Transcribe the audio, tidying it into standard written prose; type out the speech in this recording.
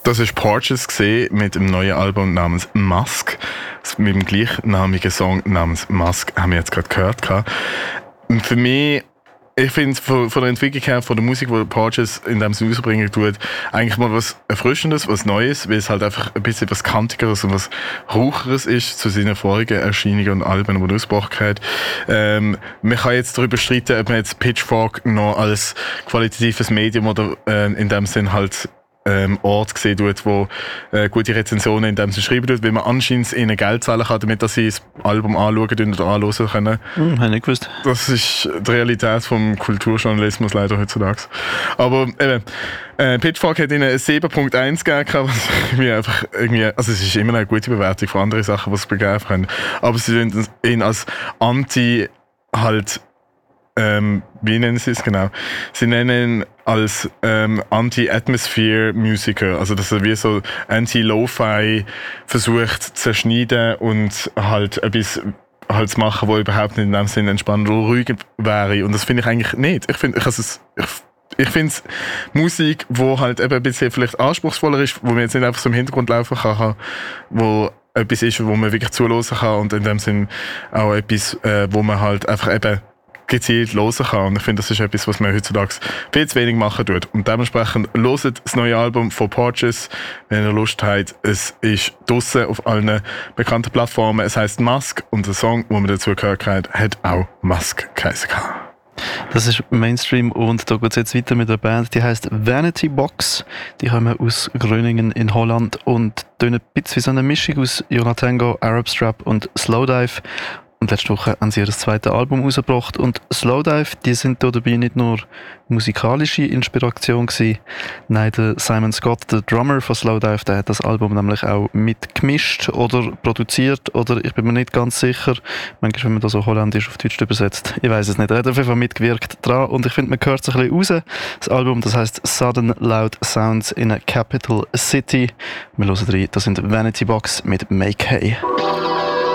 Das ist Porches mit dem neuen Album namens Musk. Mit dem gleichnamigen Song namens Musk haben wir jetzt gerade gehört. Und für mich, ich finde von der Entwicklung her, von der Musik, die Porches in dem Sinn rausbringen tut, eigentlich mal was Erfrischendes, was Neues, weil es halt einfach ein bisschen was Kantigeres und was Raucheres ist zu seinen vorigen Erscheinungen und Alben, die er ausgebracht hat. Man kann jetzt darüber streiten, ob man jetzt Pitchfork noch als qualitatives Medium oder in dem Sinn halt Ort gesehen tut, wo gute Rezensionen in dem Sinne schreiben tut, weil man anscheinend ihnen Geld zahlen kann, damit sie das Album anschauen oder anhören können. Habe ich nicht gewusst. Das ist die Realität vom Kulturjournalismus leider heutzutage. Aber eben, Pitchfork hat ihnen 7.1 gegeben, was mir einfach irgendwie, also es ist immer eine gute Bewertung von anderen Sachen, die sie begeben können. Aber sie nennen ihn als Anti halt wie nennen sie es genau? Sie nennen ihn als Anti-Atmosphere-Musiker, also dass er wie so Anti-Lo-Fi versucht zu zerschneiden und halt etwas halt zu machen, wo überhaupt nicht in dem Sinne entspannt oder ruhig wäre. Und das finde ich eigentlich nicht. Ich finde Musik, wo halt eben ein bisschen vielleicht anspruchsvoller ist, wo man jetzt nicht einfach so im Hintergrund laufen kann, wo etwas ist, wo man wirklich zuhören kann und in dem Sinne auch etwas, wo man halt einfach eben gezielt hören kann. Und ich finde, das ist etwas, was man heutzutage viel zu wenig machen tut. Und dementsprechend hört das neue Album von Porches, wenn ihr Lust habt. Es ist draussen auf allen bekannten Plattformen. Es heisst Musk und der Song, den man dazu gehört hat, hat auch Musk geheißen. Das ist Mainstream und da geht es jetzt weiter mit einer Band, die heisst Vanity Box. Die kommen aus Groningen in Holland und tönen ein bisschen wie so eine Mischung aus Jonatango, Arab Strap und Slowdive. Und letzte Woche haben sie ihr zweites Album rausgebracht. Und Slowdive, die sind da dabei nicht nur musikalische Inspiration gewesen. Nein, der Simon Scott, der Drummer von Slowdive, der hat das Album nämlich auch mitgemischt oder produziert. Oder ich bin mir nicht ganz sicher. Manchmal, wenn man das so holländisch auf Deutsch übersetzt. Ich weiß es nicht. Er hat auf jeden Fall mitgewirkt dran. Und ich finde, man hört es ein bisschen raus. Das Album, das heisst Sudden Loud Sounds in a Capital City. Wir hören rein. Das sind Vanity Box mit Make Hay.